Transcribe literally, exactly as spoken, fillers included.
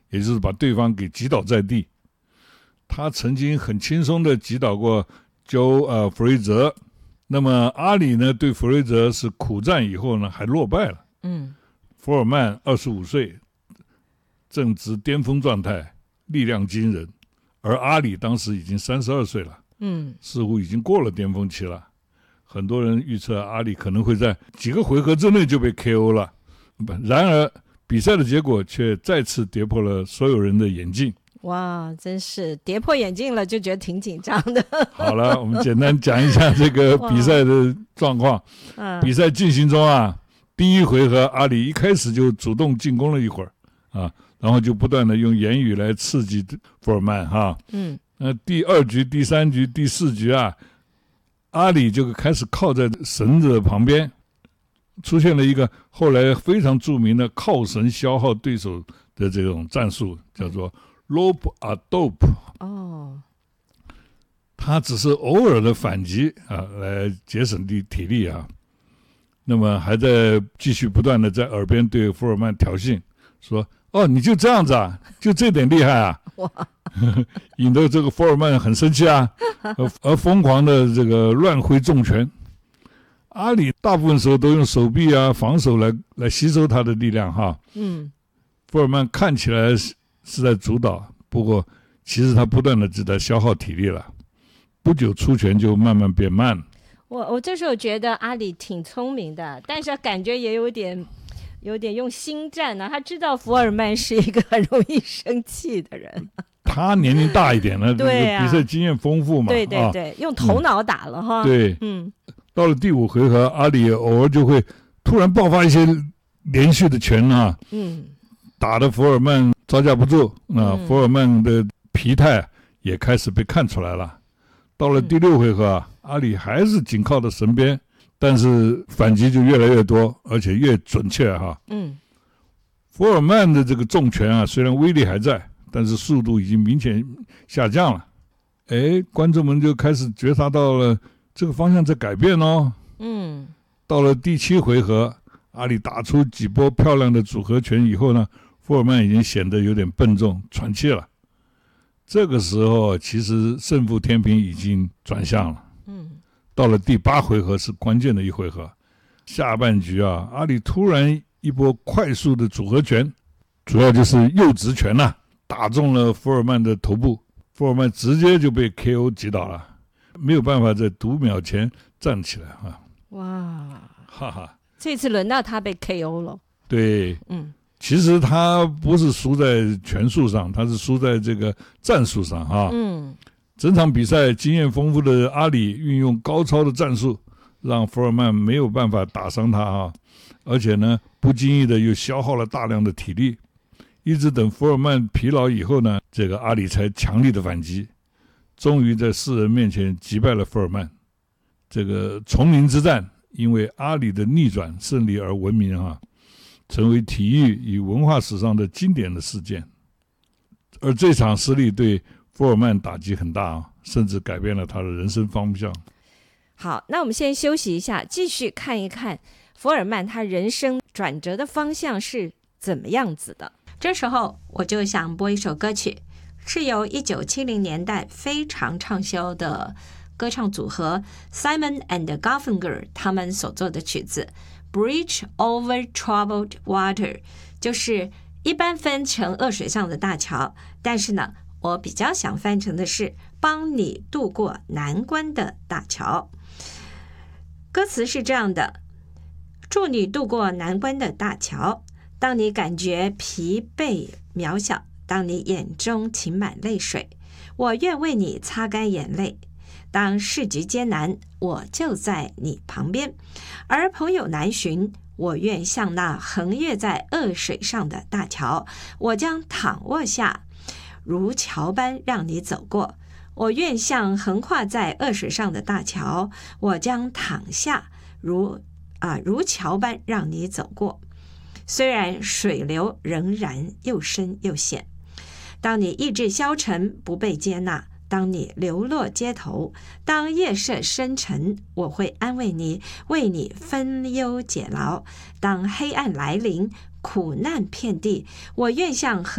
也就是把对方给击倒在地。他曾经很轻松的击倒过 Joe 呃弗雷泽，那么阿里呢对弗雷泽是苦战以后呢还落败了。 嗯， 福尔曼二十五岁，正值巅峰状态，力量惊人，而阿里当时已经三十二岁了， 嗯， 似乎已经过了巅峰期了。很多人预测阿里可能会在几个回合之内就被 K O 了，然而比赛的结果却再次跌破了所有人的眼镜。 哇，真是跌破眼镜了，就觉得挺紧张的。 好了，我们简单讲一下这个比赛的状况。比赛进行中啊，第一回合阿里一开始就主动进攻了一会儿啊，然后就不断的用言语来刺激福尔曼哈。 嗯， 那第二局、第三局、第四局啊，阿里就开始靠在绳子旁边，出现了一个后来非常著名的靠绳消耗对手的这种战术，叫做 rope a dope。 哦， 他只是偶尔的反击啊，来节省体体力啊。那么还在继续不断的在耳边对福尔曼挑衅，说：“哦，你就这样子啊，就这点厉害啊！” 哇， 引得这个福尔曼很生气啊，而而疯狂的这个乱挥重拳。阿里大部分时候都用手臂啊防守来来吸收他的力量哈。 嗯， 福尔曼看起来是是在主导，不过其实他不断的是在消耗体力了。不久出拳就慢慢变慢了。 我我这时候觉得阿里挺聪明的，但是感觉也有点有点用心战呢、啊。他知道福尔曼是一个很容易生气的人， 他年龄大一点了， 对啊， 比赛经验丰富嘛， 对对对，啊、用头脑打了哈、 嗯。对， 嗯， 到了第五回合，阿里偶尔就会突然爆发一些连续的拳啊， 嗯， 打得福尔曼招架不住啊、嗯，福尔曼的疲态也开始被看出来了。到了第六回合啊，阿里还是紧靠着绳边，但是反击就越来越多，而且越准确哈。 嗯， 福尔曼的这个重拳啊，虽然威力还在，但是速度已经明显下降了。哎，观众们就开始觉察到了这个方向在改变哦。 嗯， 到了第七回合，阿里打出几波漂亮的组合拳以后呢，福尔曼已经显得有点笨重，喘气了。这个时候，其实胜负天平已经转向了。 嗯， 到了第八回合是关键的一回合，下半局啊，阿里突然一波快速的组合拳，主要就是右直拳呐、啊，打中了福尔曼的头部，福尔曼直接就被 K O 击倒了，没有办法在读秒前站起来啊！ 哇， 哈哈， 这次轮到他被 K O 了。 对， 嗯。 其实他不是输在拳术上，他是输在这个战术上啊。 嗯， 整场比赛经验丰富的阿里运用高超的战术，让福尔曼没有办法打伤他啊，而且呢，不经意的又消耗了大量的体力。一直等福尔曼疲劳以后呢，这个阿里才强力的反击，终于在世人面前击败了福尔曼。这个丛林之战因为阿里的逆转胜利而闻名啊。成为体育与文化史上的经典的事件，而这场失利对福尔曼打击很大，甚至改变了他的人生方向。 好，那我们先休息一下，继续看一看福尔曼他人生转折的方向是怎么样子的。这时候我就想播一首歌曲，是由一九七零年代非常畅销的歌唱组合 Simon and Garfunkel 他们所做的曲子Bridge over Troubled Water， 就是一般翻成恶水上的大桥，但是呢，我比较想翻成的是帮你渡过难关的大桥。歌词是这样的：祝你渡过难关的大桥，当你感觉疲惫渺小，当你眼中噙满泪水，我愿为你擦干眼泪。当市局艰难，我就在你旁边；而朋友难寻，我愿像那横越在恶水上的大桥，我将躺卧下，如桥般让你走过。我愿像横跨在恶水上的大桥，我将躺下，如啊如桥般让你走过。虽然水流仍然又深又险，当你意志消沉，不被接纳。当你流落街头，当夜色深沉，我会安慰你，为你分忧解劳。当黑暗来临，苦难遍地，我愿像